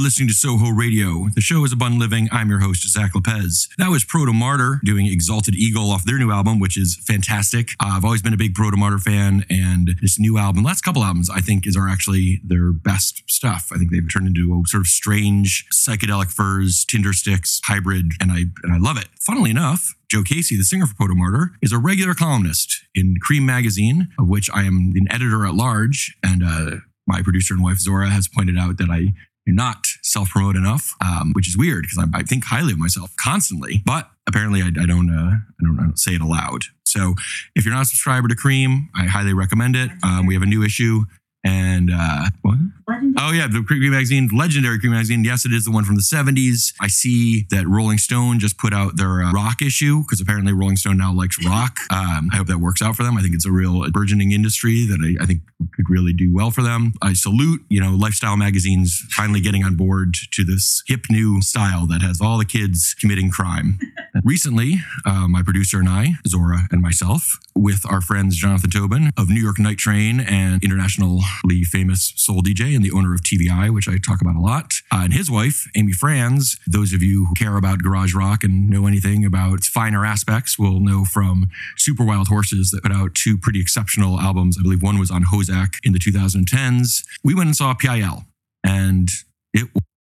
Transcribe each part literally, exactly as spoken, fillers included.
listening to Soho Radio. The show is Abundant Living. I'm your host, Zach Lopez. That was Proto Martyr doing Exalted Eagle off their new album, which is fantastic. Uh, I've always been a big Proto Martyr fan, and this new album, last couple albums, I think, is are actually their best stuff. I think they've turned into a sort of strange psychedelic furs, Tinder sticks hybrid, and I and I love it. Funnily enough, Joe Casey, the singer for Proto Martyr, is a regular columnist in Cream magazine, of which I am an editor at large, and uh, my producer and wife Zora has pointed out that I do not self-promote enough, um, which is weird because I, I think highly of myself constantly, but apparently I, I don't uh, I don't I don't say it aloud. So if you're not a subscriber to Cream, I highly recommend it. Um, we have a new issue. And uh, what? Oh yeah, the Cream magazine, legendary Cream magazine. Yes, it is the one from the seventies. I see that Rolling Stone just put out their uh, rock issue because apparently Rolling Stone now likes rock. Um, I hope that works out for them. I think it's a real burgeoning industry that I, I think could really do well for them. I salute, you know, lifestyle magazines finally getting on board to this hip new style that has all the kids committing crime. Recently, uh, my producer and I, Zora and myself, with our friends Jonathan Tobin of New York Night Train and internationally famous soul D J and the owner of T V I, which I talk about a lot, uh, and his wife, Amy Franz. Those of you who care about garage rock and know anything about its finer aspects will know from Super Wild Horses that put out two pretty exceptional albums. I believe one was on Hozak in the two thousand tens. We went and saw P I L, and it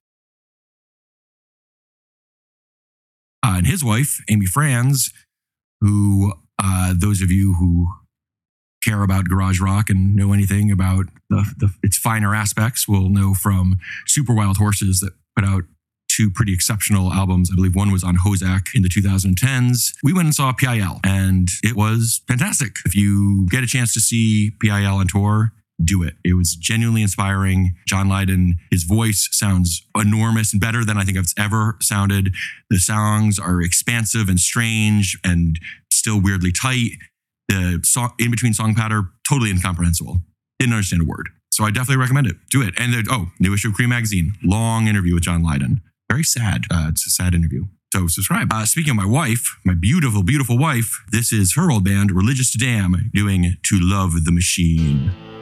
Uh, and his wife, Amy Franz, who uh, those of you who care about garage rock and know anything about the, the, its finer aspects will know from Super Wild Horses that put out two pretty exceptional albums. I believe one was on Hozak in the two thousand tens. We went and saw P I L, and it was fantastic. If you get a chance to see P I L on tour, do it. It was genuinely inspiring. John Lydon, his voice sounds enormous and better than I think it's ever sounded. The songs are expansive and strange and still weirdly tight. The song, in-between song pattern, totally incomprehensible. Didn't understand a word. So I definitely recommend it. Do it. And the, oh, new issue of Cream magazine. Long interview with John Lydon. Very sad. Uh, it's a sad interview. So subscribe. Uh, speaking of my wife, my beautiful, beautiful wife, this is her old band, Religious to Damn, doing To Love the Machine.